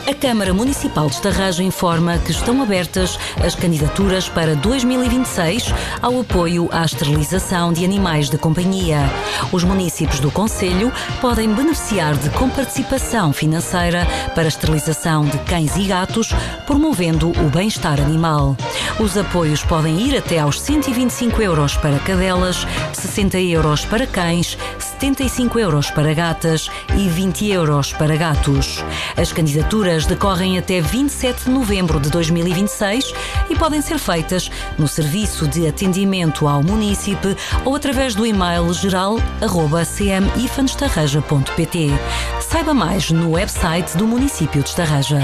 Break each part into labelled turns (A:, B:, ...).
A: A Câmara Municipal de Estarraja informa que estão abertas as candidaturas para 2026 ao apoio à esterilização de animais de companhia. Os municípios do concelho podem beneficiar de comparticipação financeira para a esterilização de cães e gatos, promovendo o bem-estar animal. Os apoios podem ir até aos 125 euros para cadelas, 60 euros para cães, 75 euros para gatas e 20 euros para gatos. As candidaturas decorrem até 27 de novembro de 2026 e podem ser feitas no Serviço de Atendimento ao Munícipe ou através do e-mail geral@cmifanestarraja.pt. Saiba mais no website do município de Estarraja.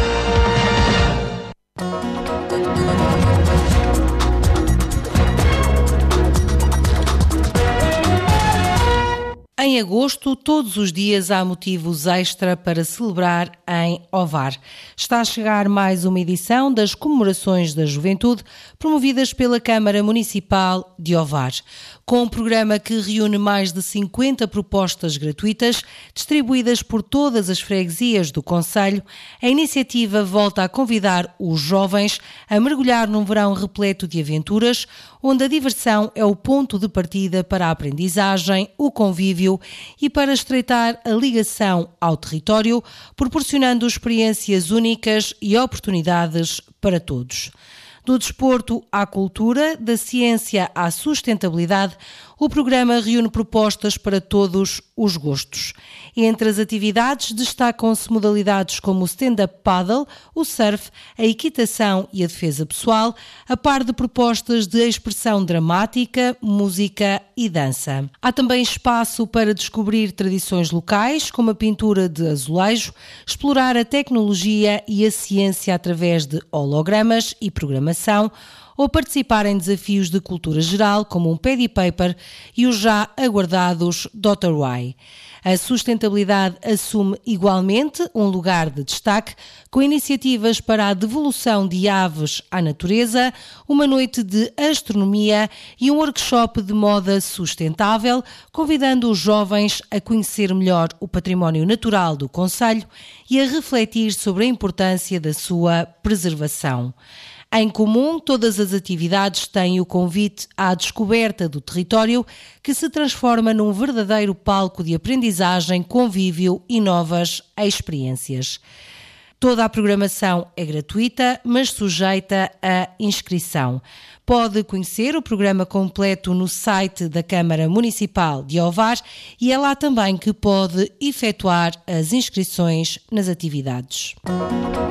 B: Em agosto, todos os dias há motivos extra para celebrar em Ovar. Está a chegar mais uma edição das Comemorações da Juventude, promovidas pela Câmara Municipal de Ovar. Com um programa que reúne mais de 50 propostas gratuitas, distribuídas por todas as freguesias do concelho, a iniciativa volta a convidar os jovens a mergulhar num verão repleto de aventuras, onde a diversão é o ponto de partida para a aprendizagem, o convívio e para estreitar a ligação ao território, proporcionando experiências únicas e oportunidades para todos. Do desporto à cultura, da ciência à sustentabilidade, o programa reúne propostas para todos os gostos. Entre as atividades destacam-se modalidades como o stand-up paddle, o surf, a equitação e a defesa pessoal, a par de propostas de expressão dramática, música e dança. Há também espaço para descobrir tradições locais, como a pintura de azulejo, explorar a tecnologia e a ciência através de hologramas e programação, ou participar em desafios de cultura geral, como um Paddy Paper e os já aguardados Dr. Why. A sustentabilidade assume igualmente um lugar de destaque, com iniciativas para a devolução de aves à natureza, uma noite de astronomia e um workshop de moda sustentável, convidando os jovens a conhecer melhor o património natural do concelho e a refletir sobre a importância da sua preservação. Em comum, todas as atividades têm o convite à descoberta do território, que se transforma num verdadeiro palco de aprendizagem, convívio e novas experiências. Toda a programação é gratuita, mas sujeita à inscrição. Pode conhecer o programa completo no site da Câmara Municipal de Ovar e é lá também que pode efetuar as inscrições nas atividades.